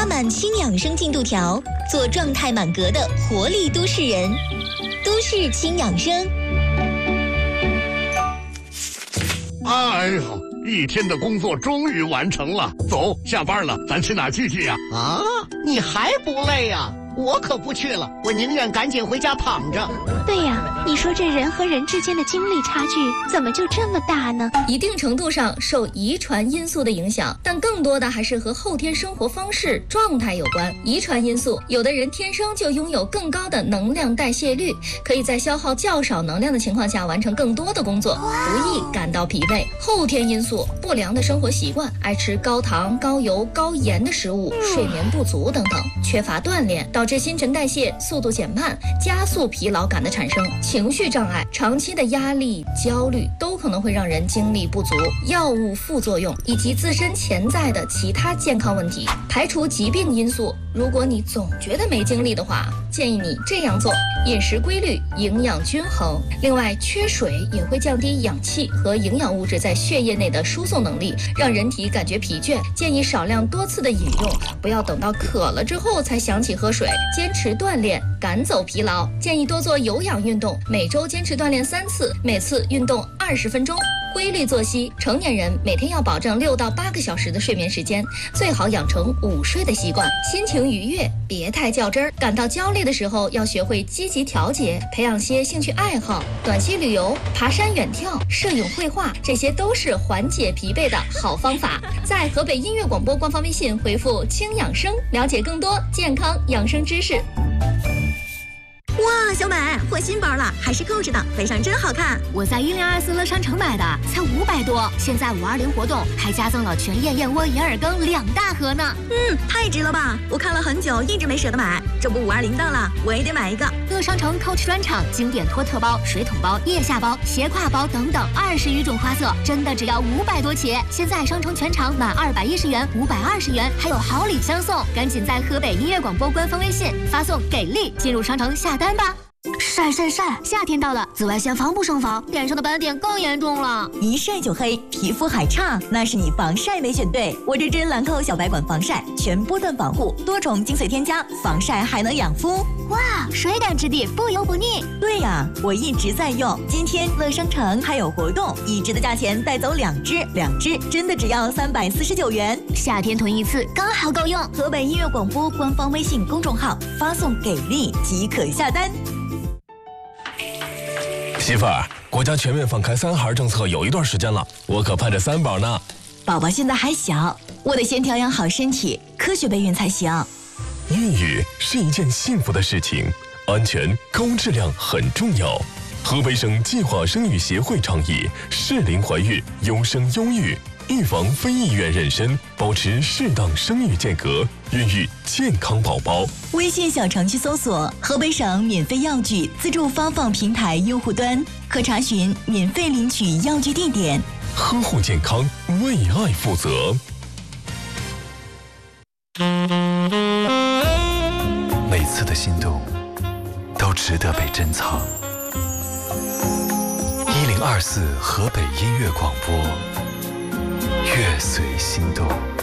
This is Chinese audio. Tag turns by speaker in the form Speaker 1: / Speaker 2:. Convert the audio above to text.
Speaker 1: 加满轻养生进度条，做状态满格的活力都市人。都市轻养生。
Speaker 2: 哎呀，一天的工作终于完成了，走，下班了，咱去哪聚聚呀？
Speaker 3: 啊，你还不累呀？我可不去了，我宁愿赶紧回家躺着。
Speaker 4: 对呀，你说这人和人之间的精力差距怎么就这么大呢？
Speaker 5: 一定程度上受遗传因素的影响，但更多的还是和后天生活方式状态有关。遗传因素，有的人天生就拥有更高的能量代谢率，可以在消耗较少能量的情况下完成更多的工作，不易感到疲惫。后天因素，不良的生活习惯，爱吃高糖、高油、高盐的食物，睡眠不足等等，缺乏锻炼，导致新陈代谢速度减慢，加速疲劳感的产生。情绪障碍，长期的压力、焦虑都可能会让人精力不足。药物副作用以及自身潜在的其他健康问题，排除疾病因素。如果你总觉得没精力的话，建议你这样做：饮食规律，营养均衡。另外，缺水也会降低氧气和营养物质在血液内的输送能力，让人体感觉疲倦。建议少量多次的饮用，不要等到渴了之后才想起喝水。坚持锻炼，赶走疲劳。建议多做有氧运动，每周坚持锻炼3次，每次运动20分钟。规律作息，成年人每天要保证6到8个小时的睡眠时间，最好养成午睡的习惯。心情愉悦，别太较真儿。感到焦虑的时候，要学会积极调节，培养些兴趣爱好，短期旅游、爬山远眺、摄影绘画，这些都是缓解疲惫的好方法。在河北音乐广播官方微信回复“轻养生”，了解更多健康养生知识。
Speaker 6: 哇，小美换新包了，还是购置的，背上真好看。
Speaker 7: 我在1024乐商城买的，才500多。现在520活动还加赠了全燕燕窝银耳羹2大盒呢。
Speaker 6: 太值了吧！我看了很久，一直没舍得买。这不520到了，我也得买一个。
Speaker 7: 乐商城 Coach 专场经典托特包、水桶包、腋下包、斜挎包等等20余种花色，真的只要500多起。现在商城全场满210元、520元，还有好礼相送。赶紧在河北音乐广播官方微信发送“给力”进入商城下单吧。晒，夏天到了，紫外线防不胜防，脸上的斑点更严重了。
Speaker 6: 一晒就黑，皮肤还差，那是你防晒没选对。我这支兰蔻小白管防晒，全波段防护，多重精髓添加，防晒还能养肤。
Speaker 7: 哇，水感质地，不油不腻。
Speaker 6: 对呀，我一直在用。今天乐商城还有活动，1支的价钱带走2支真的只要349元。
Speaker 7: 夏天囤1次刚好够用。
Speaker 6: 河北音乐广播官方微信公众号发送“给力”即可下单。
Speaker 8: 媳妇儿，国家全面放开3孩政策有一段时间了，我可盼着3宝呢。
Speaker 6: 宝宝现在还小，我得先调养好身体，科学备孕才行。
Speaker 8: 孕育是一件幸福的事情，安全高质量很重要。河北省计划生育协会倡议适龄怀孕，优生优育，预防非意愿妊娠，保持适当生育间隔，孕育健康宝宝。
Speaker 6: 微信小程序搜索河北省免费药具自助发放平台用户端，可查询免费领取药具地点。
Speaker 8: 呵护健康，为爱负责。
Speaker 9: 每次的心动都值得被珍藏。1024河北音乐广播，乐随心动。